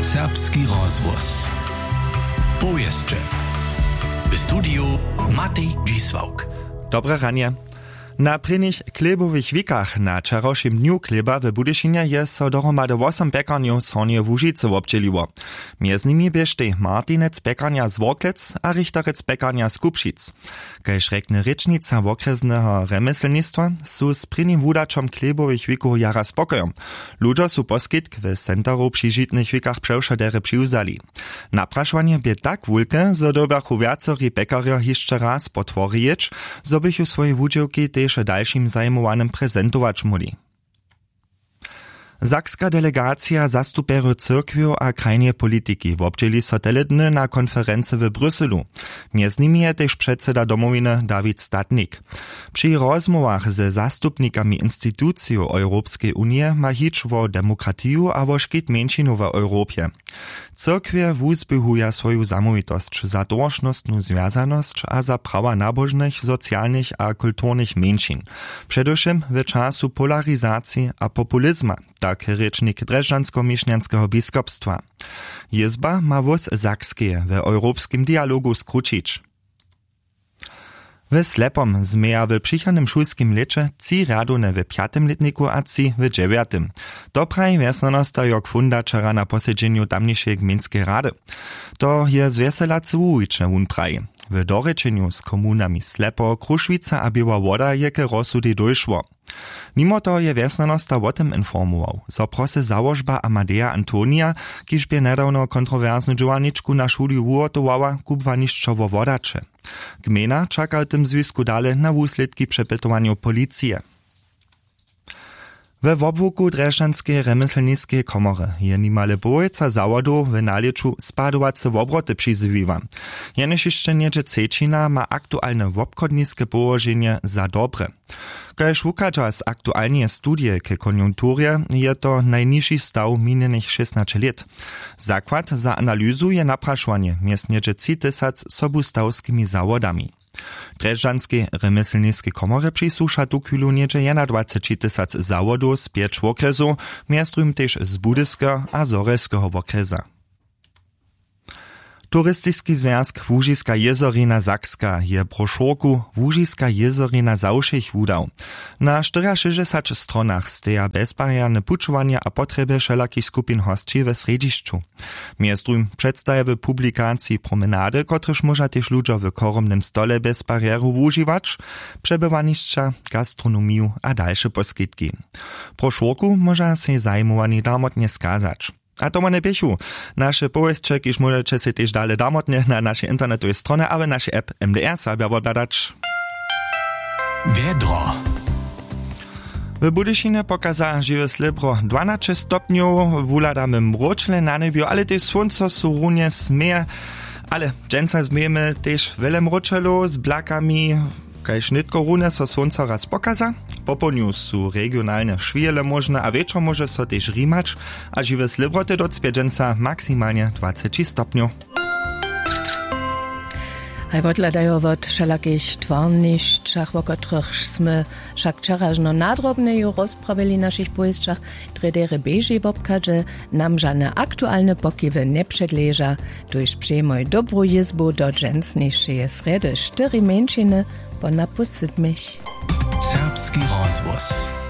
Serbski rozhłos. Powieszcze. W studiu Matej Dzisłauk. Dobre ranie. Na prynich klebowych wikach na czarošim dniu kleba w Budyšinie je so dohromady 8 pekarniów z Hornie Łužice obdzieliło. Między nimi bieżty Martinec pekarnia z Worklec a Richterec pekarnia z Kupšic. Kajż rekne rečnica okresnego remeselnictwa su z prynim wudaczom klebowych wików jara spokojom. Ludzie su poskitk w centru przyžitnych wikach przewszedere přiwzali. Napraszwanie bie tak wulke, zo dobachu wiacery pekarja jeszcze raz potworić, zo bychu swoje wudziłki też dalszym zajmowanym prezentować muli. Sakska delegacja zastuperu cyrkwiu a krajnie polityki obdzieli so teledny na konferencji w Bryselu. Między nimi je też przedseda domowiny Dawid Statnik. Przy rozmowach ze zastupnikami instytucji Europejskiej Unii ma hić o demokratiju a o szkit mniejszinu w Europie. Cyrkwie wuzbyhuja swoją zamówitość za dorocznostną związaność a za prawa nabożnych, socjalnych a kulturnych mniejszin. Przedewším w czasu polaryzacji a populizma, tak rečnik Dreždżansko-Mišňanského biskupstwa. Jezba ma wóz Sakskie w europejskim dialogu skrócić. W Slepom zmeja w przychodnym szulskim lecie 3 radone w 5. letniku a 3 w 9. To prawi wiesnonosta Jörg Funda wczoraj na posiedzeniu tamniejszej gminskiej rady. To je zwesela cywujcze wun prawi. W dorečeniu z komunami Slepo, Krušvica a Biała Woda je ke rozsudi dojšło. Mimo to je wiesnonosta o tym informował. So prosy założba Amadeja Antonia, kiż bie nedawno kontrowersnu działaniczku na szuli uotowała kubwaniszczowo wodacze. Gmina czeka w tym związku dalej na wusledki przepytowania policji. We obłuku Dreždżanskiej remeselnickiej komory je nimale połowica zawodów w naliczu spadowace obroty przyzywiwa. Jenež jeszcze niedzie Cečina ma aktualne obchodnickie położenie za dobre. Kajż ukaże z aktualnie studie ke konjunkturje je to najniższy staw minionych 16 lat. Zakład za analizu je napraszanie między niedzie 3000 sobustawskimi zawodami. Dreždżanskiej remeselnickiej komory przysłusza tu chwilu niedzie 21 000 zawodów z 5 okresów, między też z Budyskiego a Zorelskiego okresa. Turystyczny związek Łužiska jezorina Sakska je broszurku Łužiska jezorina zawšech wudał. Na 64 stronach steja bezbarierne pučovania a potrzeby wszelakich skupin hostči w središću. Między przedstawia w publikacji promenady, kotryż można też ludzie w koromnym stole bez barieru używać, przebywaniszcza, gastronomię a dalsze poskitki. Broszurku można się zajmowani damotnie skazać. A to ma nie piechu. Nasze powieszcze, kiż możecie się też dalej damotnie na naszej internetowej stronie, a w naszej app MDR sobie obladać. Wiedro. W Budyšinie pokaza żywe slibro 12 stopniów, wuladamy mroczle na niebiu, ale też słońce su runie smie, ale dżęca zmiemy też wiele mroczelo z blakami, kajż nitko rune so słońca raz pokaza. Po południu su regionalne szwijele możne, a wieczor może so też rimać, a żywe slibroty docpie dżęca maksymalnie 20 stopniów. Haj odladają od wszelakich twarniszczach, o których sme však wczorajno nadrobneju rozprawili naszych pojeźdźach, tredery beži w obkadzie, nam żadne aktualne pokiwy nie przedleża, durch przejmoj dobrą jezbu do dżęsniejszej sredy 4 mężczyny, bo napusyć mich. Serbski rozhłos.